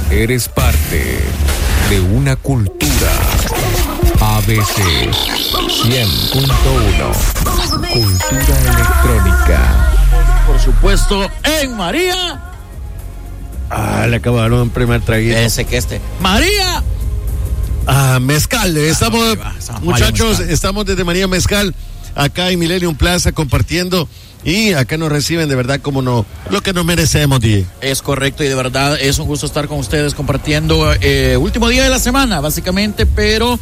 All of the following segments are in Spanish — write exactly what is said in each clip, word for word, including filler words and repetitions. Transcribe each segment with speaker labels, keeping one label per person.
Speaker 1: Eres parte de una cultura. A B C cien punto uno. Cultura electrónica.
Speaker 2: Por supuesto, en María.
Speaker 3: Ah, le acabaron un primer traguito.
Speaker 2: Ese que este. María.
Speaker 3: Ah, Mezcal. Estamos,
Speaker 2: ah, okay,
Speaker 3: muchachos, estamos desde María Mezcal, acá en Millennium Plaza, compartiendo. Y acá nos reciben de verdad como no, lo que nos merecemos, D J.
Speaker 2: Es correcto, y de verdad es un gusto estar con ustedes compartiendo eh, último día de la semana, básicamente, pero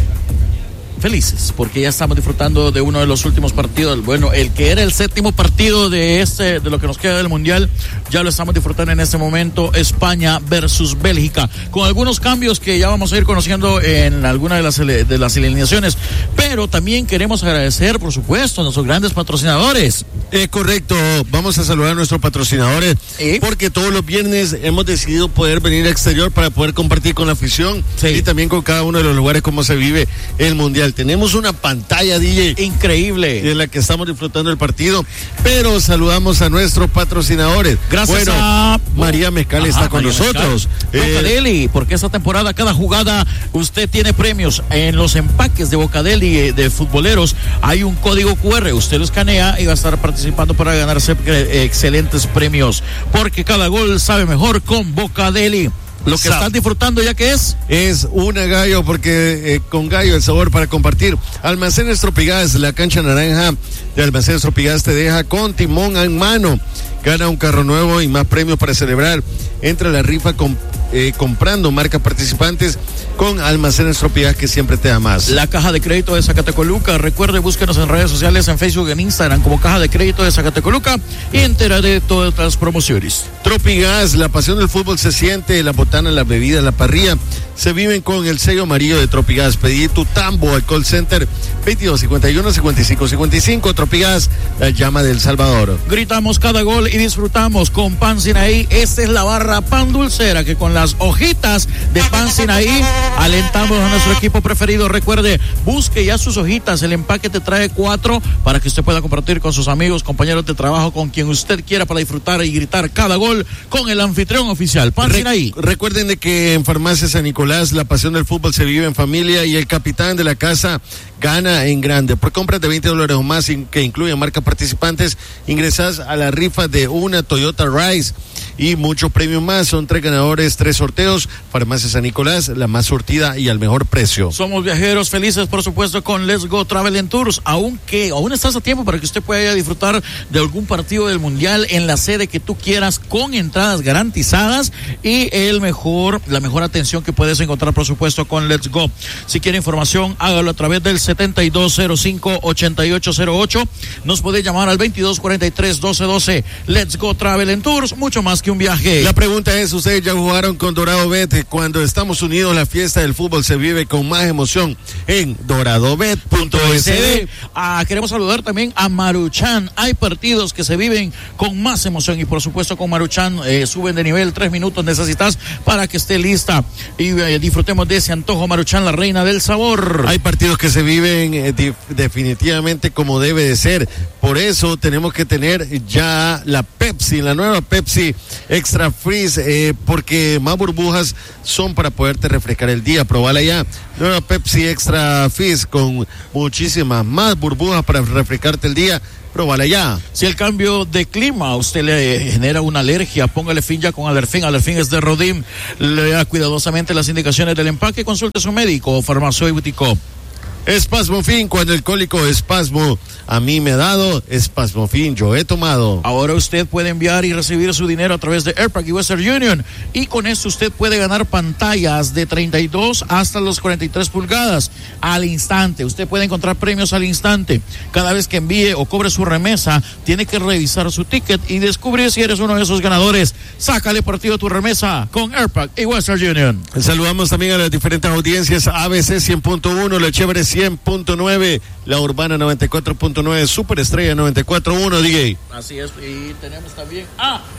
Speaker 2: felices, porque ya estamos disfrutando de uno de los últimos partidos. Bueno, el que era el séptimo partido de este, de lo que nos queda del Mundial, ya lo estamos disfrutando en este momento. España versus Bélgica, con algunos cambios que ya vamos a ir conociendo en alguna de las, de las alineaciones, pero también queremos agradecer, por supuesto, a nuestros grandes patrocinadores.
Speaker 3: Eh, correcto, vamos a saludar a nuestros patrocinadores,
Speaker 2: ¿Eh?
Speaker 3: porque todos los viernes hemos decidido poder venir al exterior para poder compartir con la afición, sí, y también con cada uno de los lugares cómo se vive el Mundial. Tenemos una pantalla, D J,
Speaker 2: increíble,
Speaker 3: en la que estamos disfrutando el partido, pero saludamos a nuestros patrocinadores.
Speaker 2: Gracias
Speaker 3: bueno,
Speaker 2: a
Speaker 3: María Mezcal. Ajá, está con María nosotros.
Speaker 2: Bocadeli, eh... porque esta temporada, cada jugada, usted tiene premios. En los empaques de Bocadeli de futboleros hay un código cu erre, usted lo escanea y va a estar participando para ganarse excelentes premios, porque cada gol sabe mejor con Bocadeli. Lo que están disfrutando, ya que es
Speaker 3: es una gallo, porque eh, con gallo el sabor para compartir. Almacenes Tropigas, la cancha naranja de Almacenes Tropigas te deja con timón en mano. Gana un carro nuevo y más premios para celebrar. Entra a la rifa con, eh, comprando marcas participantes con Almacenes Tropigas, que siempre te da más.
Speaker 2: La Caja de Crédito de Zacatecoluca. Recuerde, búsquenos en redes sociales, en Facebook, en Instagram como Caja de Crédito de Zacatecoluca, y entera de todas las promociones.
Speaker 3: Tropigas, la pasión del fútbol se siente, la botana, la bebida, la parrilla se viven con el sello amarillo de Tropigas. Pedí tu tambo al call center veintidós cincuenta y uno cincuenta y cinco cincuenta y cinco. Tropigas, la llama del Salvador.
Speaker 2: Gritamos cada gol y disfrutamos con Pan Sinaí. Esta es la barra pan dulcera, que con las hojitas de Pan Sinaí alentamos a nuestro equipo preferido. Recuerde, busque ya sus hojitas, el empaque te trae cuatro para que usted pueda compartir con sus amigos, compañeros de trabajo, con quien usted quiera, para disfrutar y gritar cada gol con el anfitrión oficial, Pan
Speaker 3: Re-
Speaker 2: Sinaí.
Speaker 3: Recuerden de que en Farmacia San Nicolás la pasión del fútbol se vive en familia, y el capitán de la casa gana en grande. Por compras de veinte dólares o más, que incluyen marcas participantes, ingresas a la rifa de una Toyota Rise y muchos premios más. Son tres ganadores, tres sorteos. Farmacia San Nicolás, la más surtida y al mejor precio.
Speaker 2: Somos viajeros felices, por supuesto, con Let's Go Travel and Tours. Aunque aún estás a tiempo para que usted pueda ir a disfrutar de algún partido del Mundial en la sede que tú quieras, con entradas garantizadas y el mejor, la mejor atención que puedes encontrar, por supuesto, con Let's Go. Si quiere información, hágalo a través del setenta y dos cero cinco, ochenta y ocho cero ocho. Nos puede llamar al veintidós cuarenta y tres, doce doce. Let's Go Travel and Tours, mucho más que un viaje.
Speaker 3: La pregunta es, ¿ustedes ya jugaron con Dorado Bet? Cuando estamos unidos, la fiesta del fútbol se vive con más emoción en dorado bet punto es de.
Speaker 2: Ah, queremos saludar también a Maruchan. Hay partidos que se viven con más emoción, y por supuesto con Maruchan eh, suben de nivel. Tres minutos necesitas para que esté lista y eh, disfrutemos de ese antojo. Maruchan, la reina del sabor.
Speaker 3: Hay partidos que se viven eh, di- definitivamente como debe de ser. Por eso tenemos que tener ya la Pepsi, la nueva Pepsi Extra Freeze, eh, porque más burbujas son para poderte refrescar el día. Probala ya. Nueva Pepsi Extra Fizz con muchísimas más burbujas para refrescarte el día. Próbala ya.
Speaker 2: Si el cambio de clima a usted le genera una alergia, póngale fin ya con Alerfin. Alerfin es de Rodim. Lea cuidadosamente las indicaciones del empaque y consulte a su médico o farmacéutico.
Speaker 3: Espasmofin, cuando el cólico espasmo a mí me ha dado, Espasmofin yo he tomado.
Speaker 2: Ahora usted puede enviar y recibir su dinero a través de AirPack y Western Union, y con esto usted puede ganar pantallas de treinta y dos hasta los cuarenta y tres pulgadas al instante. Usted puede encontrar premios al instante. Cada vez que envíe o cobre su remesa, tiene que revisar su ticket y descubrir si eres uno de esos ganadores. Sácale partido a tu remesa con AirPack y Western Union.
Speaker 3: Saludamos también a las diferentes audiencias: A B C cien punto uno, La Chévere cien punto nueve, La Urbana noventa y cuatro punto nueve, Superestrella noventa y cuatro punto uno, D J.
Speaker 2: Así es, y tenemos también a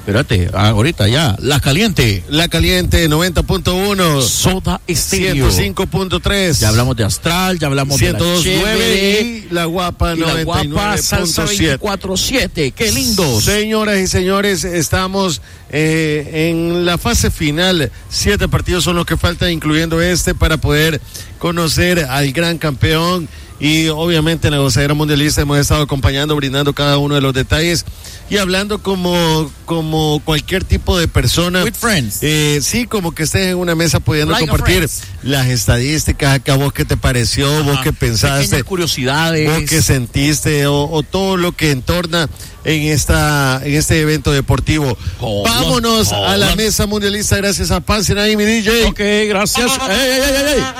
Speaker 2: Espérate, ahorita ya, La Caliente.
Speaker 3: La Caliente, noventa punto uno.
Speaker 2: Soda Estéreo.
Speaker 3: ciento cinco punto tres.
Speaker 2: Ya hablamos de Astral, ya hablamos
Speaker 3: ciento dos punto nueve
Speaker 2: de la Chévere.
Speaker 3: y La Guapa
Speaker 2: y La
Speaker 3: noventa y nueve
Speaker 2: Guapa
Speaker 3: punto
Speaker 2: Salsa
Speaker 3: siete.
Speaker 2: veinticuatro siete. ¡Qué lindos!
Speaker 3: Señoras y señores, estamos eh, en la fase final. Siete partidos son los que faltan, incluyendo este, para poder conocer al gran campeón. Y obviamente en la gozadera mundialista hemos estado acompañando, brindando cada uno de los detalles y hablando como, como cualquier tipo de persona.
Speaker 2: With friends.
Speaker 3: Eh, sí, como que estés en una mesa pudiendo
Speaker 2: Like
Speaker 3: compartir las estadísticas, acá vos qué te pareció,
Speaker 2: Ajá.
Speaker 3: vos qué pensaste,
Speaker 2: Pequeñas curiosidades,
Speaker 3: vos qué sentiste o, o todo lo que entorna en esta en este evento deportivo.
Speaker 2: Hola,
Speaker 3: Vámonos
Speaker 2: hola.
Speaker 3: a la mesa mundialista gracias a Pansin ahí, mi D J.
Speaker 2: Ok, gracias. ¡Ey, ey, ey, ey!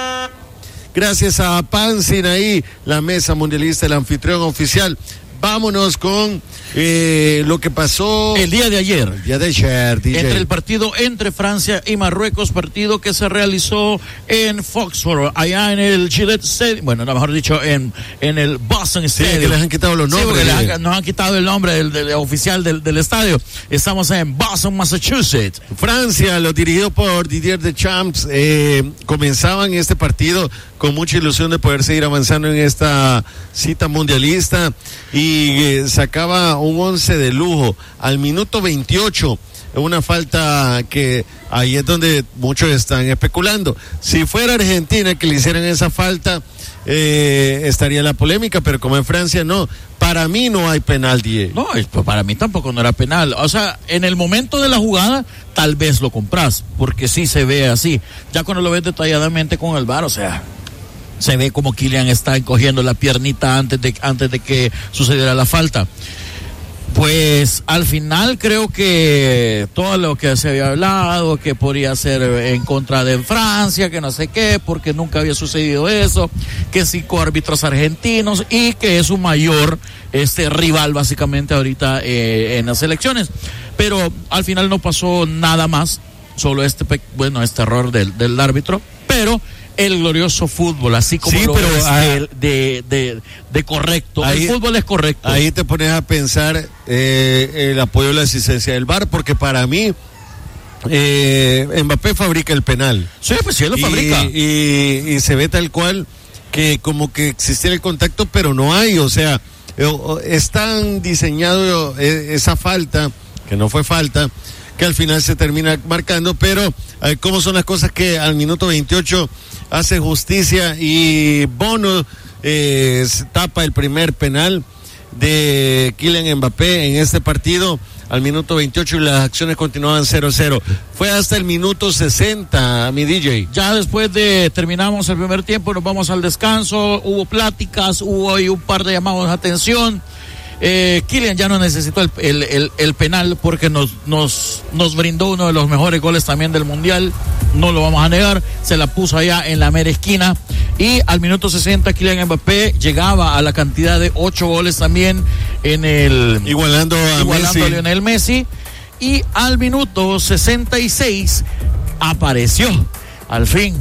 Speaker 3: Gracias a Pansin ahí, la mesa mundialista, el anfitrión oficial. Vámonos con eh, lo que pasó
Speaker 2: El día de ayer.
Speaker 3: el día de ayer, D J.
Speaker 2: Entre el partido entre Francia y Marruecos, partido que se realizó en Foxborough, allá en el Gillette Stadium, bueno, no, mejor dicho, en, en el Boston
Speaker 3: Sí,
Speaker 2: Stadium.
Speaker 3: que les han quitado los
Speaker 2: Sí,
Speaker 3: nombres.
Speaker 2: porque les han- nos han quitado el nombre del, del oficial del, del estadio. Estamos en Boston, Massachusetts.
Speaker 3: Francia, los dirigidos por Didier Deschamps, eh, comenzaban este partido con mucha ilusión de poder seguir avanzando en esta cita mundialista y eh, sacaba un once de lujo al minuto veintiocho. Una falta que ahí es donde muchos están especulando. Si fuera Argentina que le hicieran esa falta, eh, estaría la polémica, pero como en Francia no. Para mí no hay penalti.
Speaker 2: No, es- pues para mí tampoco no era penal. O sea, en el momento de la jugada, tal vez lo compras, porque sí se ve así. Ya cuando lo ves detalladamente con el V A R, o sea, se ve como Kylian está encogiendo la piernita antes de, antes de que sucediera la falta. Pues al final creo que todo lo que se había hablado, que podría ser en contra de Francia, que no sé qué, porque nunca había sucedido eso, que cinco árbitros argentinos y que es su mayor este rival básicamente ahorita eh, en las elecciones. Pero al final no pasó nada más, solo este, pe- bueno, este error del, del árbitro, pero el glorioso fútbol, así como
Speaker 3: Sí,
Speaker 2: lo
Speaker 3: pero,
Speaker 2: es
Speaker 3: ah,
Speaker 2: de, de, de, de correcto.
Speaker 3: ahí-
Speaker 2: el fútbol es correcto.
Speaker 3: Ahí te pones a pensar eh, el apoyo a la asistencia del V A R, porque para mí eh, Mbappé fabrica el penal.
Speaker 2: Sí, pues sí, él lo
Speaker 3: y,
Speaker 2: fabrica.
Speaker 3: Y, y se ve tal cual que como que existiera el contacto, pero no hay. O sea, eh, o- es tan diseñado eh, esa falta, que no fue falta, que al final se termina marcando, pero eh, cómo son las cosas que al minuto veintiocho hace justicia y Bono eh, se tapa el primer penal de Kylian Mbappé en este partido al minuto veintiocho y las acciones continuaban cero cero. Fue hasta el minuto sesenta, mi D J.
Speaker 2: Ya después de terminamos el primer tiempo, nos vamos al descanso, hubo pláticas, hubo ahí un par de llamados de atención. Eh, Kylian ya no necesitó el, el, el, el penal porque nos, nos, nos brindó uno de los mejores goles también del Mundial, no lo vamos a negar, se la puso allá en la mera esquina y al minuto sesenta Kylian Mbappé llegaba a la cantidad de ocho goles también en el...
Speaker 3: Igualando a
Speaker 2: igualando
Speaker 3: Messi.
Speaker 2: a Lionel Messi y al minuto sesenta y seis apareció al fin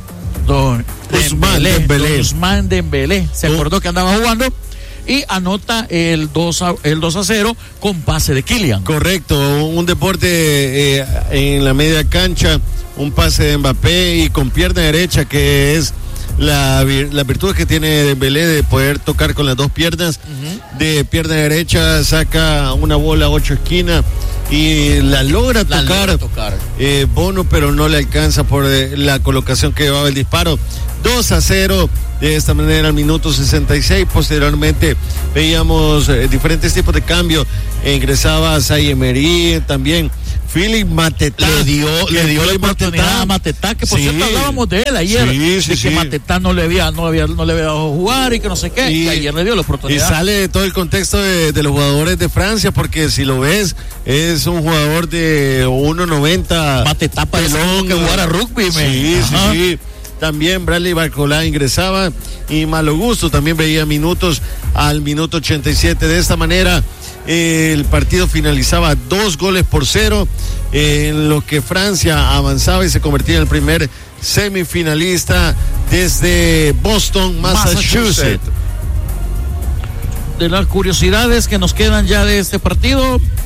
Speaker 2: don
Speaker 3: Ousmane
Speaker 2: Dembélé,
Speaker 3: Dembélé.
Speaker 2: don Ousmane Dembélé se
Speaker 3: Oh.
Speaker 2: acordó que andaba jugando y anota el dos a, el dos a cero con pase de Kylian.
Speaker 3: Correcto, un deporte eh, en la media cancha, un pase de Mbappé y con pierna derecha, que es la, vir- la virtud que tiene Dembélé de poder tocar con las dos piernas. De pierna derecha saca una bola a ocho esquinas y la logra
Speaker 2: La
Speaker 3: tocar,
Speaker 2: logra tocar.
Speaker 3: eh, Bono, pero no le alcanza por eh, la colocación que llevaba el disparo. dos a cero de esta manera al minuto sesenta y seis. Posteriormente veíamos eh, diferentes tipos de cambios. Eh, ingresaba Zaire Emery, también Philip Matetá.
Speaker 2: Le dio,
Speaker 3: que
Speaker 2: le dio la
Speaker 3: Philip
Speaker 2: oportunidad
Speaker 3: Matetá-
Speaker 2: a Matetá, que por
Speaker 3: Sí.
Speaker 2: cierto hablábamos de él ayer,
Speaker 3: Sí, sí,
Speaker 2: de que
Speaker 3: sí.
Speaker 2: Matetá no le había, no había, no le había dado jugar y que no sé qué, y,
Speaker 3: Y-
Speaker 2: ayer le dio la
Speaker 3: Y
Speaker 2: oportunidad.
Speaker 3: sale de todo el contexto de, de los jugadores de Francia, porque si lo ves, es un jugador de uno noventa.
Speaker 2: Matetá parece como que jugara rugby,
Speaker 3: Sí,
Speaker 2: men.
Speaker 3: sí,
Speaker 2: Ajá.
Speaker 3: sí. También Bradley Barcolá ingresaba y Malo Gusto también veía minutos al minuto ochenta y siete. De esta manera, eh, el partido finalizaba dos goles por cero, eh, en lo que Francia avanzaba y se convertía en el primer semifinalista desde Boston, Massachusetts.
Speaker 2: De las curiosidades que nos quedan ya de este partido,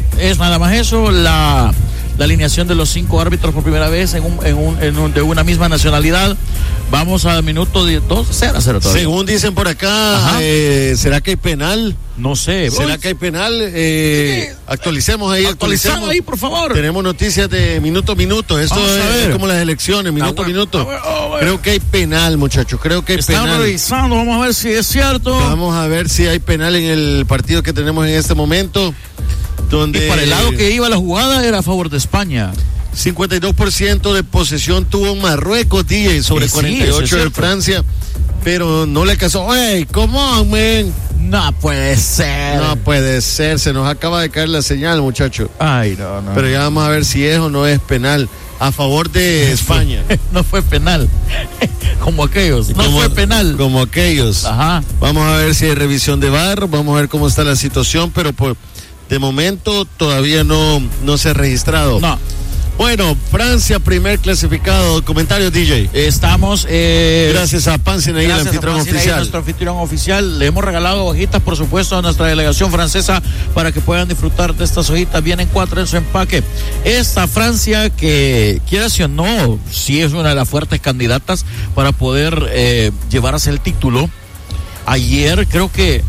Speaker 2: es nada más eso, la, la alineación de los cinco árbitros por primera vez en un, en un, en un, de una misma nacionalidad. Vamos al minuto dos, cero a cero todavía.
Speaker 3: Según dicen por acá, eh, ¿será que hay penal?
Speaker 2: No sé.
Speaker 3: ¿Será que hay penal? Eh, sí. Actualicemos ahí, actualicemos
Speaker 2: ahí, por favor.
Speaker 3: Tenemos noticias de minuto a minuto. Esto es, es como las elecciones, minuto a minuto.
Speaker 2: A ver, a ver.
Speaker 3: Creo que hay penal, muchachos. Creo que hay
Speaker 2: Estamos
Speaker 3: penal.
Speaker 2: revisando, vamos a ver si es cierto.
Speaker 3: Vamos a ver si hay penal en el partido que tenemos en este momento. Donde
Speaker 2: y para el lado que iba la jugada era a favor de España.
Speaker 3: cincuenta y dos por ciento de posesión tuvo Marruecos, D J, sobre sí, cuarenta y ocho de Francia, pero no le casó. ¡Ey, come on, man!
Speaker 2: No puede ser.
Speaker 3: No puede ser, se nos acaba de caer la señal, muchacho.
Speaker 2: Ay, no, no.
Speaker 3: Pero ya vamos a ver si es o no es penal a favor de España.
Speaker 2: No fue penal. Como aquellos. No
Speaker 3: como,
Speaker 2: fue penal.
Speaker 3: Como aquellos.
Speaker 2: Ajá.
Speaker 3: Vamos a ver si hay revisión de V A R, vamos a ver cómo está la situación, pero por de momento todavía no, no se ha registrado.
Speaker 2: No.
Speaker 3: Bueno, Francia, primer clasificado. Comentarios, D J.
Speaker 2: Estamos. Eh,
Speaker 3: gracias a Pansinaí, el anfitrión oficial.
Speaker 2: Nuestro anfitrión oficial. Le hemos regalado hojitas, por supuesto, a nuestra delegación francesa para que puedan disfrutar de estas hojitas. Vienen cuatro en su empaque. Esta Francia, que quiera si o no, sí es una de las fuertes candidatas para poder eh, llevarse el título. Ayer creo que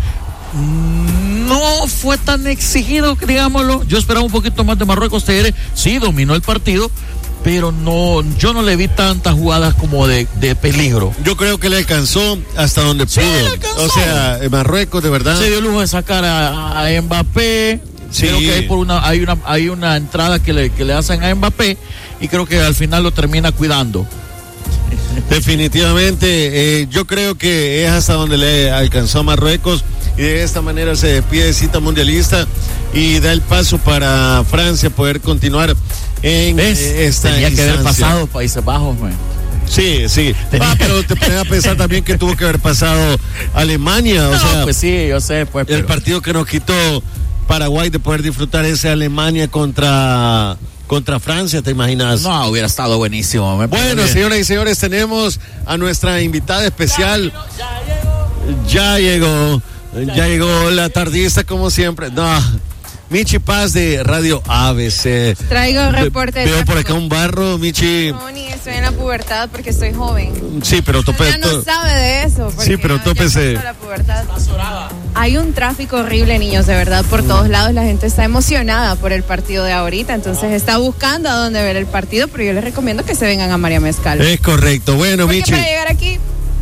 Speaker 2: no fue tan exigido, digámoslo. Yo esperaba un poquito más de Marruecos. T R sí dominó el partido, pero no, yo no le vi tantas jugadas como de, de peligro.
Speaker 3: Yo creo que le alcanzó hasta donde
Speaker 2: sí,
Speaker 3: pudo.
Speaker 2: Le alcanzó.
Speaker 3: O sea, Marruecos de verdad
Speaker 2: se dio el lujo de sacar a, a Mbappé.
Speaker 3: Sí.
Speaker 2: Creo que hay por una hay una hay una entrada que le que le hacen a Mbappé y creo que al final lo termina cuidando.
Speaker 3: Definitivamente, eh, yo creo que es hasta donde le alcanzó a Marruecos y de esta manera se despide de cita mundialista y da el paso para Francia poder continuar en eh, esta
Speaker 2: Tenía
Speaker 3: instancia.
Speaker 2: que haber pasado Países Bajos, man.
Speaker 3: Sí, sí. Ah, pero te pones a pensar también que tuvo que haber pasado Alemania. O
Speaker 2: no,
Speaker 3: sea,
Speaker 2: pues sí, yo sé. Pues,
Speaker 3: el
Speaker 2: pero...
Speaker 3: partido que nos quitó Paraguay de poder disfrutar ese Alemania contra... contra Francia, ¿te imaginas?
Speaker 2: No, hubiera estado buenísimo. Me
Speaker 3: bueno, señoras y señores, tenemos a nuestra invitada especial. Ya llegó, ya, ya llegó, llegó la tardista como siempre. No, Michi Paz de Radio A B C.
Speaker 4: Traigo un reporte de
Speaker 3: Veo
Speaker 4: tráfico.
Speaker 3: por acá un barro, Michi.
Speaker 4: No, ni estoy en la pubertad porque soy joven.
Speaker 3: Sí, pero tope.
Speaker 4: Ya no sabe de eso.
Speaker 3: Sí, pero tópese.
Speaker 4: La pubertad. Hay un tráfico horrible, niños, de verdad, por todos lados. La gente está emocionada por el partido de ahorita, entonces está buscando a dónde ver el partido, pero yo les recomiendo que se vengan a María Mezcal.
Speaker 3: Es correcto. Bueno,
Speaker 4: porque
Speaker 3: Michi.
Speaker 4: para llegar aquí...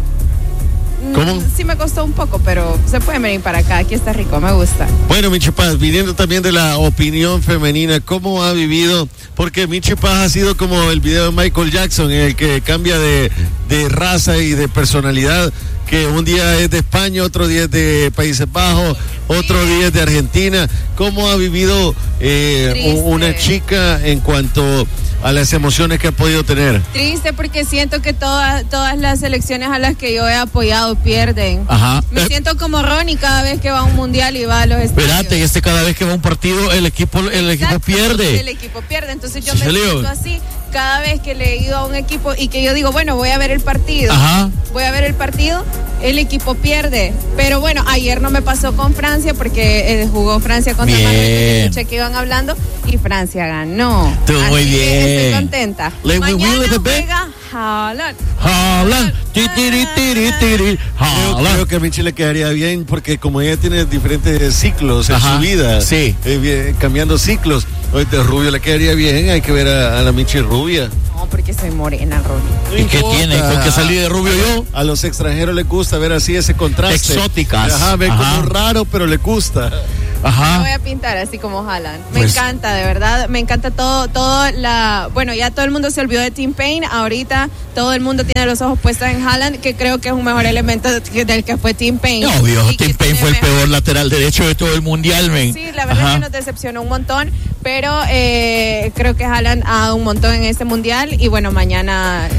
Speaker 3: ¿Cómo?
Speaker 4: Sí me costó un poco, pero se pueden venir para acá. Aquí está rico, me gusta.
Speaker 3: Bueno, Michi Paz, viniendo también de la opinión femenina, ¿cómo ha vivido? Porque Michi Paz ha sido como el video de Michael Jackson, en el que cambia de, de raza y de personalidad, que un día es de España, otro día es de Países Bajos, otro día es de Argentina. ¿Cómo ha vivido eh, una chica en cuanto a las emociones que ha podido tener?
Speaker 4: Triste porque siento que todas todas las selecciones a las que yo he apoyado pierden.
Speaker 2: Ajá.
Speaker 4: Me
Speaker 2: eh.
Speaker 4: siento como Ronnie cada vez que va a un mundial y va a los estadios.
Speaker 2: Espérate, este cada vez que va a un partido el equipo el
Speaker 4: Exacto,
Speaker 2: equipo pierde.
Speaker 4: El equipo pierde, entonces yo
Speaker 2: ¿Sí
Speaker 4: me
Speaker 2: salió?
Speaker 4: siento así cada vez que le he ido a un equipo y que yo digo, bueno, voy a ver el partido.
Speaker 2: Ajá.
Speaker 4: Voy a ver el partido, el equipo pierde. Pero bueno, ayer no me pasó con Francia porque eh, jugó Francia contra Marruecos, escuché que iban hablando y Francia ganó.
Speaker 2: Tú muy
Speaker 4: Así
Speaker 2: bien.
Speaker 4: que estoy contenta.
Speaker 2: Le
Speaker 4: Mañana
Speaker 2: will will
Speaker 4: juega Haaland.
Speaker 2: Haaland. Tiri, tiri, tiri.
Speaker 3: Creo, creo que a Michi le quedaría bien porque como ella tiene diferentes ciclos en
Speaker 2: Ajá,
Speaker 3: su vida,
Speaker 2: sí.
Speaker 3: eh, bien, cambiando ciclos, de rubio le quedaría bien, hay que ver a, a la Michi rubia.
Speaker 4: No, porque soy morena, Ronnie.
Speaker 2: ¿Y qué tiene? ¿Con qué salí de rubio yo?
Speaker 3: A los extranjeros les gusta ver así ese contraste.
Speaker 2: Exóticas.
Speaker 3: Ajá, ven
Speaker 2: Ajá.
Speaker 3: como raro, pero le gusta.
Speaker 2: Ajá.
Speaker 4: Me voy a pintar así como Haaland. Me
Speaker 2: Pues,
Speaker 4: encanta, de verdad. Me encanta todo, todo la. Bueno, ya todo el mundo se olvidó de Tim Payne. Ahorita todo el mundo tiene los ojos puestos en Haaland, que creo que es un mejor elemento del que fue Tim Payne.
Speaker 2: No, obvio,
Speaker 4: Y que
Speaker 2: Tim Payne
Speaker 4: tiene
Speaker 2: fue el
Speaker 4: mejor-
Speaker 2: peor lateral derecho de todo el mundial, men.
Speaker 4: Sí, la verdad
Speaker 2: Ajá.
Speaker 4: es que nos decepcionó un montón, pero eh, creo que Haaland ha dado un montón en este mundial y bueno, mañana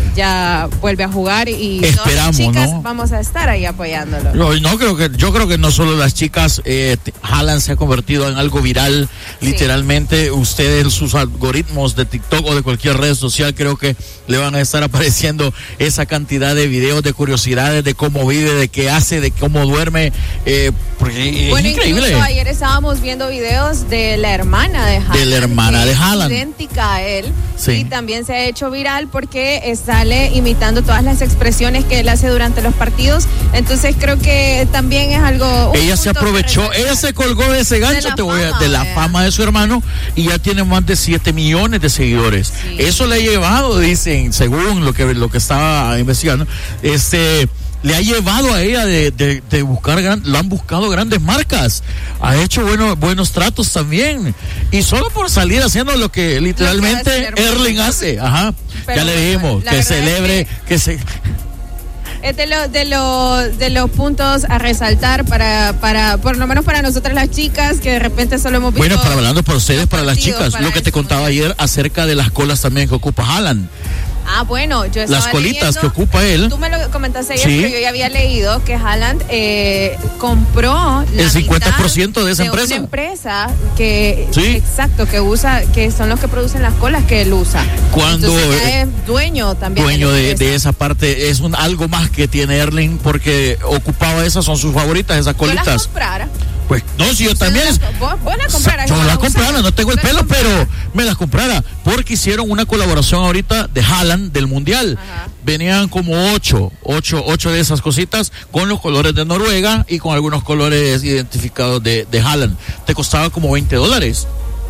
Speaker 4: ya vuelve a jugar y
Speaker 2: Esperamos,
Speaker 4: todas las chicas
Speaker 2: ¿no?
Speaker 4: vamos a estar ahí apoyándolo.
Speaker 2: No, no creo que, yo creo que no solo las chicas, eh, Haaland se ha convertido en algo viral,
Speaker 4: Sí.
Speaker 2: literalmente ustedes, sus algoritmos de TikTok o de cualquier red social, creo que le van a estar apareciendo esa cantidad de videos, de curiosidades, de cómo vive, de qué hace, de cómo duerme, eh, porque
Speaker 4: Bueno,
Speaker 2: es increíble.
Speaker 4: incluso ayer estábamos viendo videos de la hermana de Haaland.
Speaker 2: De la hermana
Speaker 4: que
Speaker 2: de
Speaker 4: es
Speaker 2: Haaland.
Speaker 4: idéntica a él.
Speaker 2: Sí.
Speaker 4: Y también se ha hecho viral porque eh, sale imitando todas las expresiones que él hace durante los partidos. Entonces creo que también es algo... un
Speaker 2: Ella se
Speaker 4: punto que
Speaker 2: aprovechó,
Speaker 4: resaltar.
Speaker 2: ella se colgó de ese gancho,
Speaker 4: la
Speaker 2: te voy a-
Speaker 4: fama,
Speaker 2: de la
Speaker 4: vea.
Speaker 2: fama de su hermano, y ya tiene más de siete millones de seguidores.
Speaker 4: Sí.
Speaker 2: Eso le ha llevado, dicen, según lo que lo que estaba investigando, este le ha llevado a ella de, de, de buscar, gran, la han buscado grandes marcas, ha hecho bueno, buenos tratos también, y solo por salir haciendo lo que literalmente
Speaker 4: hace el hermano.
Speaker 2: Erling hace, ajá,
Speaker 4: Pero
Speaker 2: ya le dijimos,
Speaker 4: la
Speaker 2: que
Speaker 4: verdad es
Speaker 2: celebre,
Speaker 4: que-
Speaker 2: que se...
Speaker 4: Es de, lo, de, lo, de los puntos a resaltar para, para, por lo menos para nosotras las chicas, que de repente solo hemos visto...
Speaker 2: Bueno, para hablando por ustedes,
Speaker 4: los
Speaker 2: para las
Speaker 4: partidos,
Speaker 2: chicas,
Speaker 4: para
Speaker 2: lo que te
Speaker 4: eso.
Speaker 2: contaba ayer acerca de las colas también que ocupa Haaland.
Speaker 4: Ah, bueno, yo estaba
Speaker 2: Las colitas
Speaker 4: leyendo-
Speaker 2: que ocupa él.
Speaker 4: Tú me lo comentaste ayer,
Speaker 2: Sí.
Speaker 4: pero yo ya había leído que Haaland eh, compró la
Speaker 2: El cincuenta por ciento
Speaker 4: mitad
Speaker 2: de esa empresa.
Speaker 4: una empresa que,
Speaker 2: Sí.
Speaker 4: exacto, que usa, que son los que producen las colas que él usa.
Speaker 2: Cuando,
Speaker 4: Entonces, ya
Speaker 2: eh,
Speaker 4: es dueño también.
Speaker 2: Dueño
Speaker 4: la
Speaker 2: de,
Speaker 4: empresa.
Speaker 2: de esa parte, es un algo más que tiene Erling porque ocupaba esas, son sus favoritas, esas
Speaker 4: Yo las
Speaker 2: colitas.
Speaker 4: comprara.
Speaker 2: Pues no, si yo también.
Speaker 4: Las- vos, vos las compraras.
Speaker 2: Yo
Speaker 4: no
Speaker 2: las
Speaker 4: las
Speaker 2: comprara,
Speaker 4: usas.
Speaker 2: no tengo el
Speaker 4: Las
Speaker 2: pelo,
Speaker 4: comprara.
Speaker 2: pero me las comprara. Porque hicieron una colaboración ahorita de Haaland del Mundial.
Speaker 4: Ajá.
Speaker 2: Venían como ocho, ocho, ocho de esas cositas con los colores de Noruega y con algunos colores identificados de, de Haaland. Te costaba como veinte dólares.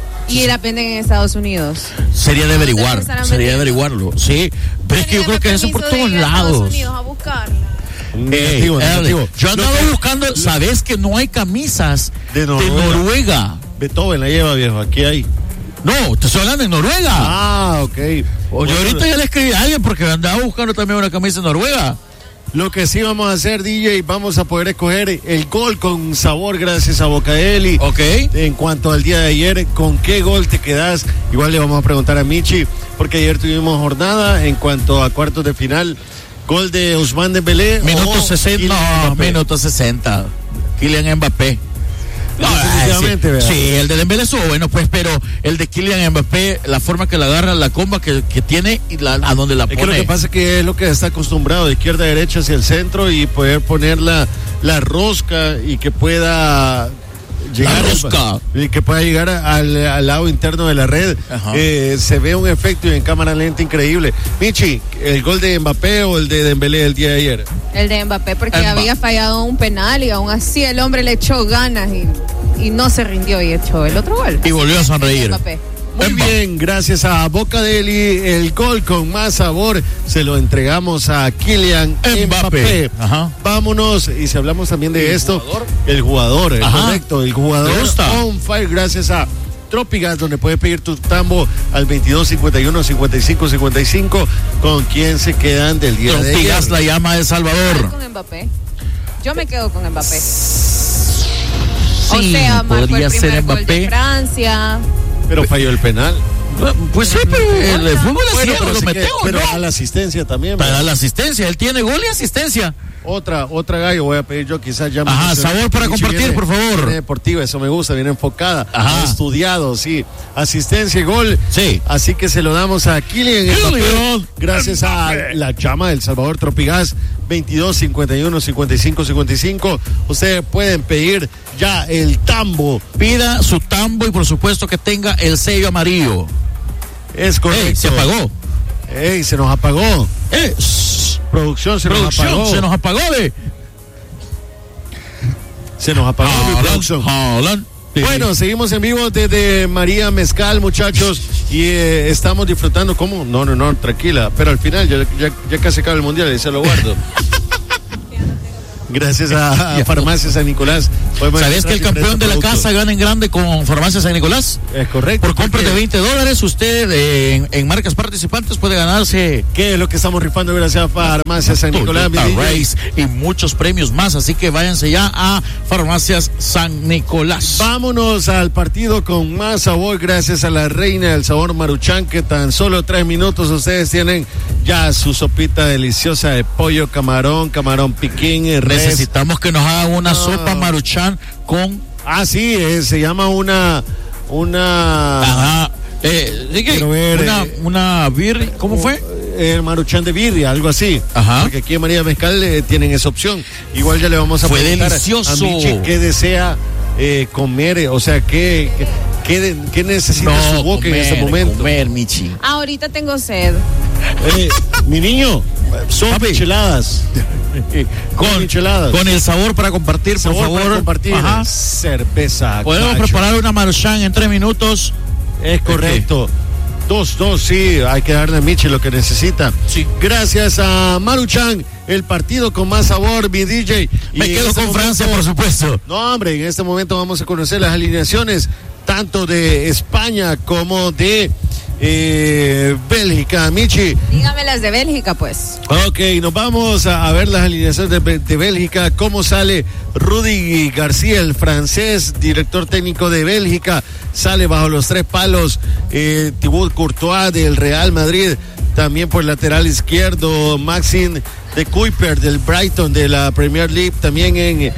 Speaker 4: Y las venden en Estados Unidos.
Speaker 2: Sería de
Speaker 4: ¿A dónde
Speaker 2: averiguar,
Speaker 4: las estarán
Speaker 2: sería de
Speaker 4: vendiendo?
Speaker 2: averiguarlo. Sí, pero es que yo creo que eso por
Speaker 4: Permiso de
Speaker 2: todos
Speaker 4: ir a Estados
Speaker 2: lados.
Speaker 4: Unidos a buscarla.
Speaker 2: Ey,
Speaker 3: Negativo,
Speaker 2: Erling,
Speaker 3: negativo.
Speaker 2: yo
Speaker 3: Lo
Speaker 2: andaba
Speaker 3: que-
Speaker 2: buscando, sabes que no hay camisas
Speaker 3: De
Speaker 2: de
Speaker 3: Noruega.
Speaker 2: Noruega.
Speaker 3: Beethoven la lleva, viejo. Aquí hay.
Speaker 2: No, te estoy hablando de Noruega.
Speaker 3: Ah, ok.
Speaker 2: O yo
Speaker 3: Bueno,
Speaker 2: ahorita ya le escribí a alguien porque andaba buscando también una camisa de Noruega.
Speaker 3: Lo que sí vamos a hacer, D J, vamos a poder escoger el gol con sabor gracias a Bocaeli.
Speaker 2: Ok.
Speaker 3: En cuanto al día de ayer, ¿con qué gol te quedas? Igual le vamos a preguntar a Michi, porque ayer tuvimos jornada en cuanto a cuartos de final. Gol de Ousmane Dembélé.
Speaker 2: Minuto
Speaker 3: o
Speaker 2: sesenta,
Speaker 3: Kylian
Speaker 2: no,
Speaker 3: Mbappé.
Speaker 2: minuto sesenta. Kylian Mbappé. No,
Speaker 3: Definitivamente,
Speaker 2: sí,
Speaker 3: ¿verdad?
Speaker 2: sí, el de Dembélé estuvo bueno, pues, pero el de Kylian Mbappé, la forma que la agarra, la comba que, que tiene y la, a donde la
Speaker 3: Es
Speaker 2: pone.
Speaker 3: que lo que pasa es que es lo que está acostumbrado, de izquierda a derecha hacia el centro y poder poner la, la rosca y que pueda llegar
Speaker 2: La rosca.
Speaker 3: y que pueda llegar al, al lado interno de la red.
Speaker 2: Ajá.
Speaker 3: Eh, se ve un efecto y en cámara lenta increíble. Michi, ¿el gol de Mbappé o el de Dembélé el día de ayer?
Speaker 4: El de Mbappé, porque
Speaker 2: Mba-
Speaker 4: había fallado un penal y aún así el hombre le echó ganas y, y no se rindió y echó el otro gol.
Speaker 2: Y volvió a sonreír.
Speaker 4: Mbappé.
Speaker 3: Muy
Speaker 2: Mba-
Speaker 3: bien, gracias a Bocadeli, el gol con más sabor se lo entregamos a Kylian
Speaker 2: Mbappé.
Speaker 3: Mbappé.
Speaker 2: Ajá.
Speaker 3: Vámonos, y si hablamos también de
Speaker 2: ¿El
Speaker 3: esto,
Speaker 2: jugador?
Speaker 3: el jugador, eh,
Speaker 2: Ajá.
Speaker 3: correcto, el jugador
Speaker 2: Me gusta.
Speaker 3: on fire, gracias a Tropigas, donde puedes pedir tu tambo al veintidós cincuenta y uno cincuenta y cinco cincuenta y cinco, con quien se quedan del día de
Speaker 2: Tropigas,
Speaker 3: ayer.
Speaker 2: la llama de Salvador.
Speaker 4: Con Mbappé. Yo me quedo con Mbappé.
Speaker 2: Sí,
Speaker 4: o sea, marcó
Speaker 2: podría
Speaker 4: el
Speaker 2: ser
Speaker 4: primer gol de
Speaker 2: Mbappé.
Speaker 4: Francia.
Speaker 3: Pero falló el penal.
Speaker 2: Pues sí, pero el, el fútbol así
Speaker 3: Bueno,
Speaker 2: es,
Speaker 3: pero,
Speaker 2: lo
Speaker 3: sí que-
Speaker 2: metemos,
Speaker 3: pero
Speaker 2: ¿no?
Speaker 3: a la asistencia también.
Speaker 2: Para
Speaker 3: ¿verdad?
Speaker 2: la asistencia, él tiene gol y asistencia.
Speaker 3: Otra, otra gallo voy a pedir yo, quizás ya. me
Speaker 2: Ajá,
Speaker 3: puse-
Speaker 2: sabor para
Speaker 3: Michi
Speaker 2: compartir,
Speaker 3: viene-
Speaker 2: por favor.
Speaker 3: viene deportiva, eso me gusta, viene enfocada,
Speaker 2: Ajá.
Speaker 3: estudiado, sí. Asistencia y gol.
Speaker 2: Sí.
Speaker 3: Así que se lo damos a Kylian Mbappé,
Speaker 2: Kylian
Speaker 3: gracias a la chama del Salvador Tropigas, veintidós cincuenta y uno cincuenta y cinco cincuenta y cinco. Ustedes pueden pedir ya el tambo.
Speaker 2: Pida su tambo y por supuesto que tenga el sello amarillo.
Speaker 3: Es correcto.
Speaker 2: Ey, se apagó.
Speaker 3: Ey, se nos apagó.
Speaker 2: Eh, shh,
Speaker 3: Producción se
Speaker 2: producción,
Speaker 3: nos apagó.
Speaker 2: se nos apagó de.
Speaker 3: Se nos apagó mi
Speaker 2: Haaland,
Speaker 3: producción.
Speaker 2: Haaland. Sí.
Speaker 3: Bueno, seguimos en vivo desde María Mezcal, muchachos, y eh, estamos disfrutando. ¿Cómo? No, no, no, tranquila. Pero al final, ya, ya, ya casi acaba el mundial y se lo guardo. Gracias a, a Farmacia San Nicolás.
Speaker 2: ¿Sabías que el campeón de la casa gana en grande con Farmacia San Nicolás?
Speaker 3: Es correcto.
Speaker 2: Por compras de veinte dólares, usted eh, en, en marcas participantes puede ganarse.
Speaker 3: ¿Qué es lo que estamos rifando gracias a Farmacia San Nicolás?
Speaker 2: Race y muchos premios más, así que váyanse ya a Farmacias San Nicolás.
Speaker 3: Vámonos al partido con más sabor gracias a la reina del sabor Maruchan, que tan solo tres minutos ustedes tienen ya su sopita deliciosa de pollo, camarón, camarón piquín, res.
Speaker 2: Necesitamos que nos hagan una ah. sopa Maruchan con...
Speaker 3: Ah, sí, eh, se llama una... Una...
Speaker 2: Ajá. Eh, ver, una, eh, una birria, ¿cómo fue?
Speaker 3: El eh, Maruchan de birria, algo así.
Speaker 2: Ajá.
Speaker 3: Porque aquí en María Mezcal eh, tienen esa opción. Igual ya le vamos a
Speaker 2: fue
Speaker 3: preguntar
Speaker 2: delicioso.
Speaker 3: a Michi qué desea eh, comer, o sea, qué... qué ¿Qué, ¿Qué necesita no, su boca
Speaker 2: comer,
Speaker 3: en este momento?
Speaker 2: Comer, Michi.
Speaker 4: Ahorita tengo sed.
Speaker 3: Eh, mi niño, son micheladas.
Speaker 2: con, micheladas. Con el sabor para compartir, por
Speaker 3: sabor
Speaker 2: favor.
Speaker 3: Para compartir.
Speaker 2: Ajá.
Speaker 3: Cerveza.
Speaker 2: Podemos cacho. preparar una Maruchan en tres minutos.
Speaker 3: Es correcto. Okay. Dos, dos, sí, hay que darle a Michi lo que necesita.
Speaker 2: Sí.
Speaker 3: Gracias a Maruchan, el partido con más sabor, mi D J.
Speaker 2: Me
Speaker 3: y
Speaker 2: quedo
Speaker 3: este
Speaker 2: con
Speaker 3: momento,
Speaker 2: Francia, por supuesto.
Speaker 3: No, hombre, en este momento vamos a conocer las alineaciones tanto de España como de eh, Bélgica. Michi.
Speaker 4: Dígame las de Bélgica, pues.
Speaker 3: Ok, nos vamos a, a ver las alineaciones de, de Bélgica. ¿Cómo sale Rudy García, el francés, director técnico de Bélgica? Sale bajo los tres palos eh, Thibaut Courtois del Real Madrid. También por el lateral izquierdo Maxime de Kuiper del Brighton de la Premier League. También en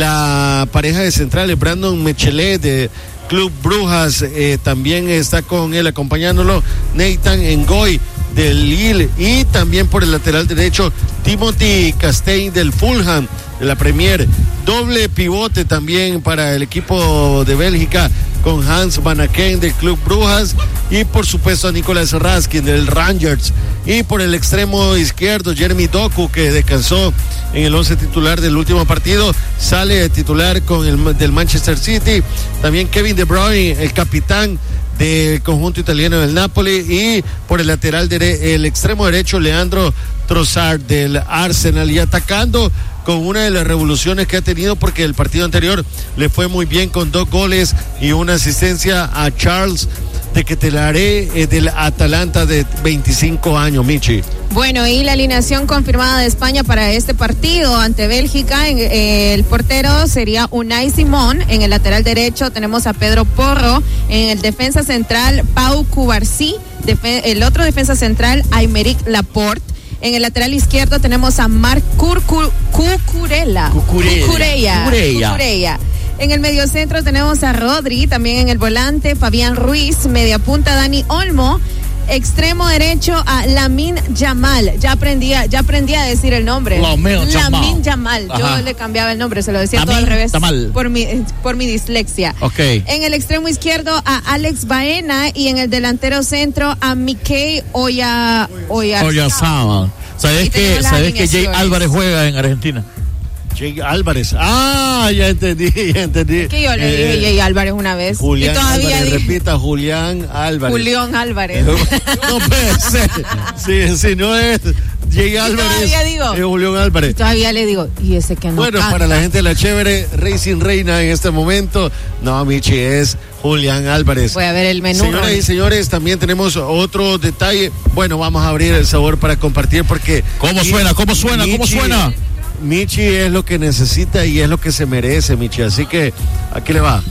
Speaker 3: la pareja de centrales Brandon Mechelet de Club Brujas, eh, también está con él acompañándolo Nathan Ngoy del Lille, y también por el lateral derecho Timothy Castagne del Fulham de la Premier. Doble pivote también para el equipo de Bélgica con Hans Van Aken del Club Brujas, y por supuesto a Nicolas Raskin del Rangers. Y por el extremo izquierdo Jeremy Doku, que descansó en el once titular del último partido, sale titular con el del Manchester City. También Kevin De Bruyne, el capitán del conjunto italiano del Napoli, y por el lateral dere- el extremo derecho Leandro Trossard del Arsenal, y atacando con una de las revoluciones que ha tenido, porque el partido anterior le fue muy bien con dos goles y una asistencia a Charles de Ketelare eh, del Atalanta de veinticinco años, Michi.
Speaker 4: Bueno, y la alineación confirmada de España para este partido ante Bélgica, en, eh, el portero sería Unai Simón. En el lateral derecho tenemos a Pedro Porro. En el defensa central Pau Cubarsí. Def- el otro defensa central Aymeric Laporte. En el lateral izquierdo tenemos a Marc Cucurella.
Speaker 2: Cucurella.
Speaker 4: Cucurella. Cucurella. En el mediocentro tenemos a Rodri, también en el volante Fabián Ruiz, media punta Dani Olmo, extremo derecho a Lamine Yamal. Ya aprendí a, ya aprendí a decir el nombre.
Speaker 2: Lamine
Speaker 4: Yamal. Yamal. Yo le cambiaba el nombre, se lo decía
Speaker 2: Lamine
Speaker 4: todo al revés.
Speaker 2: Yamal.
Speaker 4: Por mi, por mi dislexia.
Speaker 2: Okay.
Speaker 4: En el extremo izquierdo a Alex Baena, y en el delantero centro a Mickey Oya, Oya,
Speaker 2: Oyarzabal. ¿Sabes que, ¿sabes que Jay Álvarez juega en Argentina?
Speaker 3: Jay Álvarez. Ah, ya entendí, ya entendí.
Speaker 4: Que yo le
Speaker 3: eh,
Speaker 4: dije Jay Álvarez una vez.
Speaker 3: Julián
Speaker 4: y todavía
Speaker 3: Álvarez,
Speaker 4: dije,
Speaker 3: repita, Julián Álvarez.
Speaker 4: Julián Álvarez.
Speaker 3: No puede ser. Sí, sí, no es Jay Álvarez.
Speaker 4: Todavía digo.
Speaker 3: Es Julián Álvarez.
Speaker 4: Todavía le digo, y ese que no
Speaker 3: Bueno,
Speaker 4: canta.
Speaker 3: para la gente de la chévere, Racing Reina en este momento. No, Michi, es Julián Álvarez.
Speaker 4: Voy a ver el menú.
Speaker 3: Señoras y señores, también tenemos otro detalle. Bueno, vamos a abrir el sabor para compartir, porque...
Speaker 2: ¿Cómo suena? ¿Cómo suena?
Speaker 3: Michi,
Speaker 2: ¿Cómo suena?
Speaker 3: Michi es lo que necesita y es lo que se merece, Michi. Así que aquí le va.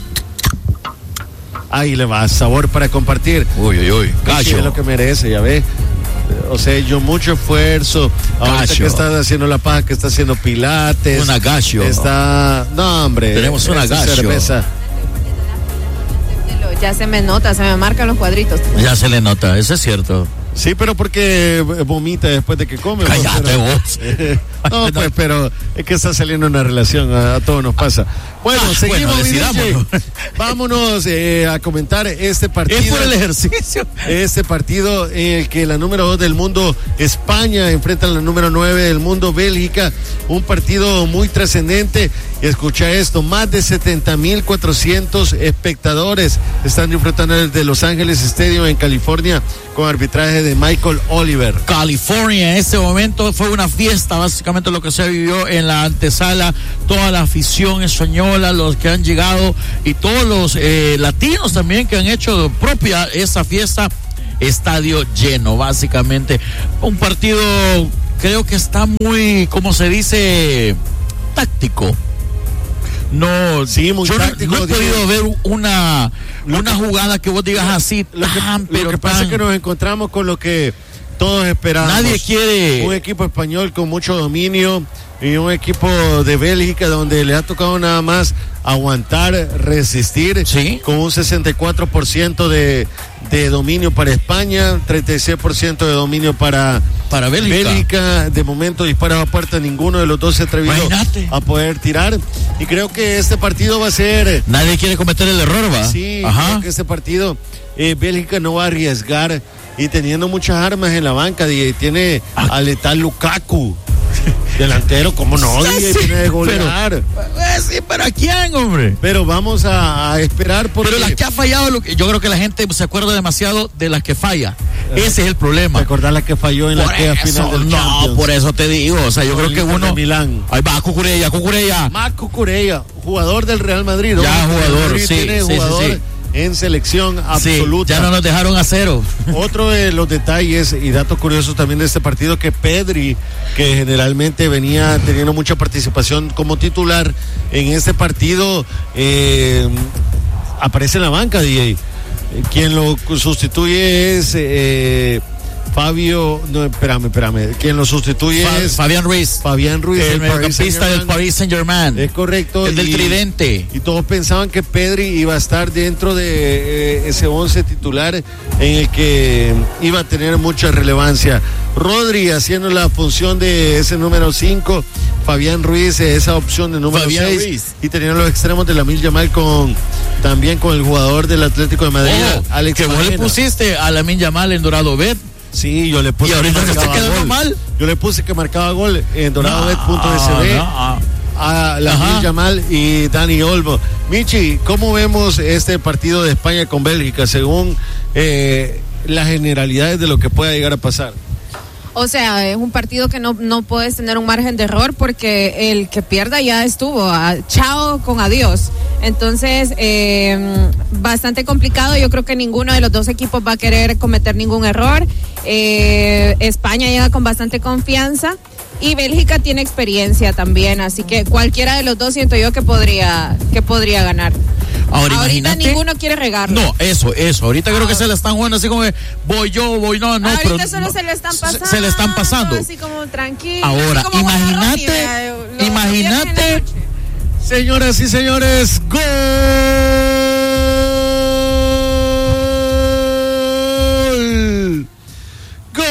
Speaker 3: Ahí le va, sabor para compartir.
Speaker 2: Uy, uy, uy.
Speaker 3: Michi es lo que merece, ya ves. O sea, yo mucho esfuerzo. Ahorita
Speaker 2: Gallo.
Speaker 3: que está haciendo la paja, que está haciendo pilates.
Speaker 2: Una gallo.
Speaker 3: Está... No, hombre.
Speaker 2: Tenemos una
Speaker 3: esta
Speaker 2: gallo.
Speaker 3: cerveza.
Speaker 4: Ya se me nota, se me marcan los cuadritos.
Speaker 2: Ya se le nota, eso es cierto.
Speaker 3: Sí, pero porque vomita después de que come.
Speaker 2: Cállate
Speaker 3: vos.
Speaker 2: vos.
Speaker 3: Eh, no, pues, pero es que está saliendo una relación, a, a todos nos pasa. Bueno,
Speaker 2: Ah,
Speaker 3: seguimos.
Speaker 2: bueno,
Speaker 3: mi D J.
Speaker 2: decidámonos.
Speaker 3: Vámonos eh, a comentar este partido.
Speaker 2: Es por el ejercicio.
Speaker 3: Este partido en el que la número dos del mundo, España, enfrenta a la número nueve del mundo, Bélgica. Un partido muy trascendente. Escucha esto, más de setenta mil cuatrocientos espectadores están disfrutando de Los Ángeles Stadium en California con arbitraje de Michael Oliver.
Speaker 2: California en este momento fue una fiesta básicamente básicamente lo que se vivió en la antesala, toda la afición española, los que han llegado y todos los eh, latinos también que han hecho propia esa fiesta, estadio lleno, básicamente. Un partido, creo que está muy, como se dice, táctico. No,
Speaker 3: sí, muy
Speaker 2: yo
Speaker 3: táctico,
Speaker 2: no, no he podido ver una, una jugada que vos digas así,
Speaker 3: lo que,
Speaker 2: tan, pero
Speaker 3: lo que
Speaker 2: tan...
Speaker 3: pasa es que nos encontramos con lo que todos esperábamos.
Speaker 2: Nadie quiere
Speaker 3: un equipo español con mucho dominio y un equipo de Bélgica donde le ha tocado nada más aguantar, resistir,
Speaker 2: ¿sí?
Speaker 3: Con un sesenta y cuatro por ciento de, de dominio para España, treinta y seis por ciento de dominio para,
Speaker 2: para Bélgica.
Speaker 3: Bélgica. De momento disparos a puerta, ninguno de los dos se ha atrevido
Speaker 2: Imagínate.
Speaker 3: a poder tirar, y creo que este partido va a ser...
Speaker 2: Nadie quiere cometer el error, ¿va?
Speaker 3: Sí,
Speaker 2: ajá.
Speaker 3: Creo que este partido eh, Bélgica no va a arriesgar, y teniendo muchas armas en la banca, y tiene
Speaker 2: ah.
Speaker 3: a letal Lukaku, delantero, ¿cómo no?
Speaker 2: Sí,
Speaker 3: Sí, tiene de golear.
Speaker 2: Pero, sí, pero ¿a quién, hombre?
Speaker 3: Pero vamos a, a esperar porque...
Speaker 2: Pero las que ha fallado, lo que, yo creo que la gente se acuerda demasiado de las que falla. Ese es el problema.
Speaker 3: Recordar la que falló en
Speaker 2: por
Speaker 3: la que
Speaker 2: eso,
Speaker 3: final del
Speaker 2: no,
Speaker 3: Champions.
Speaker 2: por eso te digo, o sea, yo
Speaker 3: Con
Speaker 2: creo que
Speaker 3: el Inter
Speaker 2: uno...
Speaker 3: de Milán.
Speaker 2: Ahí va, Cucurella, Cucurella.
Speaker 3: Más Cucurella, jugador del Real Madrid. ¿no?
Speaker 2: Ya, jugador,
Speaker 3: Madrid
Speaker 2: sí,
Speaker 3: tiene
Speaker 2: sí,
Speaker 3: jugador
Speaker 2: sí, sí.
Speaker 3: en selección absoluta.
Speaker 2: Sí, ya no nos dejaron a cero.
Speaker 3: Otro de los detalles y datos curiosos también de este partido, que Pedri, que generalmente venía teniendo mucha participación como titular en este partido, eh, aparece en la banca, D J. Quien lo sustituye es eh, Fabio, no, espérame, espérame, quien lo sustituye
Speaker 2: Fa-
Speaker 3: es
Speaker 2: Fabián Ruiz,
Speaker 3: Fabián Ruiz,
Speaker 2: el
Speaker 3: del Paris
Speaker 2: mediocampista del
Speaker 3: Saint-Germain.
Speaker 2: Paris Saint-Germain.
Speaker 3: Es correcto.
Speaker 2: El del
Speaker 3: y,
Speaker 2: tridente.
Speaker 3: Y todos pensaban que Pedri iba a estar dentro de eh, ese once titular en el que iba a tener mucha relevancia. Rodri haciendo la función de ese número cinco, Fabián Ruiz esa opción de número seis, y tenían los extremos de Lamine Yamal con también con el jugador del Atlético de Madrid,
Speaker 2: Oh,
Speaker 3: Alex
Speaker 2: que vos le
Speaker 3: Baena.
Speaker 2: pusiste a Lamine Yamal en Dorado Bet.
Speaker 3: Sí, yo le puse
Speaker 2: Y ahorita
Speaker 3: que
Speaker 2: se está
Speaker 3: marcaba
Speaker 2: quedando
Speaker 3: gol.
Speaker 2: mal.
Speaker 3: Yo le puse que marcaba gol en doradobet punto s b.
Speaker 2: No, no.
Speaker 3: A Lamine Yamal y Dani Olmo. Michi, ¿cómo vemos este partido de España con Bélgica según eh, las generalidades de lo que pueda llegar a pasar?
Speaker 4: O sea, es un partido que no, no puedes tener un margen de error porque el que pierda ya estuvo. A, chao con adiós. Entonces, eh, bastante complicado. Yo creo que ninguno de los dos equipos va a querer cometer ningún error. Eh, España llega con bastante confianza y Bélgica tiene experiencia también. Así que cualquiera de los dos siento yo que podría, que podría ganar.
Speaker 2: Ahora,
Speaker 4: Ahorita
Speaker 2: imagínate,
Speaker 4: ninguno quiere regarlo.
Speaker 2: No, eso, eso. Ahorita creo
Speaker 4: Ahora,
Speaker 2: que se la están jugando así como de, voy yo, voy no, no.
Speaker 4: Ahorita
Speaker 2: pero,
Speaker 4: solo
Speaker 2: no,
Speaker 4: se le están pasando.
Speaker 2: Se le están pasando.
Speaker 4: Así como tranquilo.
Speaker 2: Ahora,
Speaker 4: así como
Speaker 2: imagínate,
Speaker 4: Ronnie, lo- lo
Speaker 2: imagínate.
Speaker 4: viernes en la noche.
Speaker 3: Señoras y señores, gol. Gol.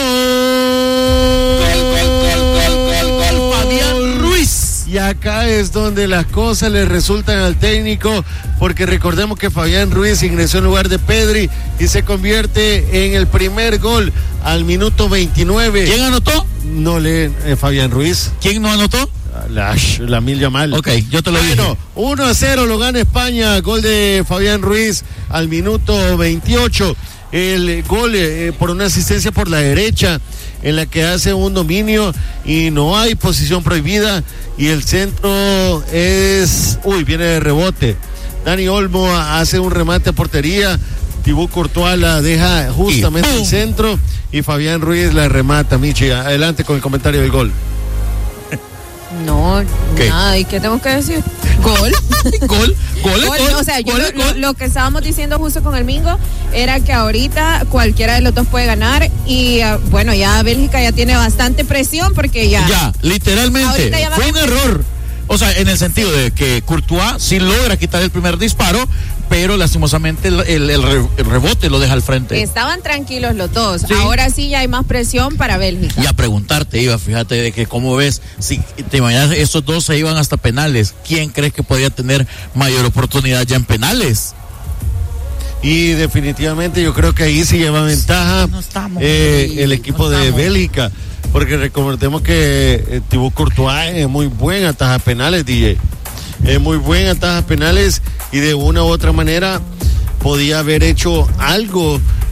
Speaker 2: Gol, gol, gol, gol, gol, gol. Fabián Ruiz.
Speaker 3: Y acá es donde las cosas le resultan al técnico, porque recordemos que Fabián Ruiz ingresó en lugar de Pedri y se convierte en el primer gol al minuto veintinueve.
Speaker 2: ¿Quién anotó?
Speaker 3: No le eh, Fabián Ruiz.
Speaker 2: ¿Quién no anotó?
Speaker 3: La, la mil Yamal.
Speaker 2: Ok, yo te lo
Speaker 3: bueno,
Speaker 2: dije.
Speaker 3: uno a cero lo gana España, gol de Fabián Ruiz al minuto veintiocho. El gol eh, por una asistencia por la derecha en la que hace un dominio y no hay posición prohibida, y el centro es, uy, viene de rebote. Dani Olmo hace un remate a portería, Thibaut Courtois la deja justamente
Speaker 2: Y
Speaker 3: al centro y Fabián Ruiz la remata. Michi, adelante con el comentario del gol.
Speaker 4: No,
Speaker 2: ¿Qué?
Speaker 4: nada, ¿y qué tengo que decir? Gol.
Speaker 2: Gol, gol,
Speaker 4: Gol,
Speaker 2: gol.
Speaker 4: o sea, yo
Speaker 2: gol,
Speaker 4: lo,
Speaker 2: gol.
Speaker 4: lo- lo que estábamos diciendo justo con el Mingo era que ahorita cualquiera de los dos puede ganar y ah, bueno, ya Bélgica ya tiene bastante presión porque ya...
Speaker 2: Ya, literalmente,
Speaker 4: Ahorita ya va
Speaker 2: fue
Speaker 4: a
Speaker 2: un
Speaker 4: empezar.
Speaker 2: error. O sea, en el sentido de que Courtois sí logra quitar el primer disparo, pero lastimosamente el, el- el re- el rebote lo deja al frente.
Speaker 4: Estaban tranquilos los dos.
Speaker 2: Sí.
Speaker 4: Ahora sí ya hay más presión para Bélgica.
Speaker 2: Y a preguntarte, Iba, fíjate de que cómo ves, si te imaginas, estos dos se iban hasta penales, ¿quién crees que podía tener mayor oportunidad ya en penales?
Speaker 3: Y definitivamente yo creo que ahí sí lleva ventaja
Speaker 2: no estamos
Speaker 3: eh,
Speaker 2: ahí,
Speaker 3: el equipo
Speaker 2: no
Speaker 3: de
Speaker 2: estamos.
Speaker 3: Bélgica, porque recordemos que eh, Thibaut Courtois es muy buen ataja penales, D J. Es muy buen ataja penales y de una u otra manera podía haber hecho algo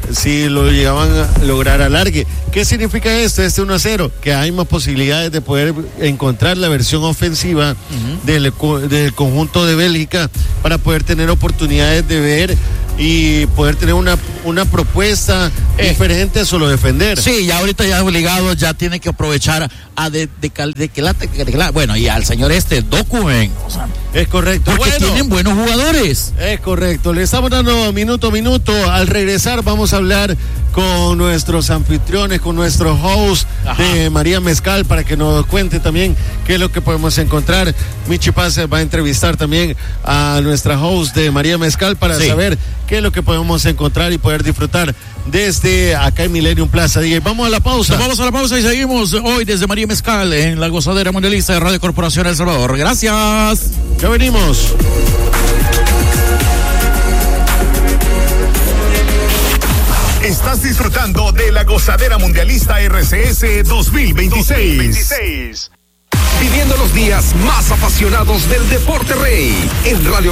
Speaker 3: si lo llegaban a lograr alargue. ¿Qué significa esto? Este uno a cero, que hay más posibilidades de poder encontrar la versión ofensiva uh-huh. del, del conjunto de Bélgica para poder tener oportunidades de ver y poder tener una, una propuesta eh, diferente a solo defender.
Speaker 2: Sí, ya ahorita ya obligado, ya tiene que aprovechar a de, de, de, de, que la, de, que la, bueno, y al señor este, Dokumen, o sea,
Speaker 3: es correcto.
Speaker 2: Porque
Speaker 3: bueno,
Speaker 2: tienen buenos jugadores.
Speaker 3: Es correcto, le estamos dando minuto a minuto. Al regresar vamos a hablar con nuestros anfitriones, con nuestro host Ajá. de María Mezcal, para que nos cuente también qué es lo que podemos encontrar. Michi Paz va a entrevistar también a nuestra host de María Mezcal para sí. saber qué es lo que podemos encontrar y poder disfrutar desde acá en Millennium Plaza. D J, vamos a la pausa.
Speaker 2: Nos vamos a la pausa y seguimos hoy desde María Mezcal en la gozadera mundialista de Radio Corporación El Salvador. Gracias.
Speaker 3: Ya venimos.
Speaker 5: Estás disfrutando de la gozadera mundialista R C S dos mil veintiséis. Viviendo los días más apasionados del deporte rey en Radio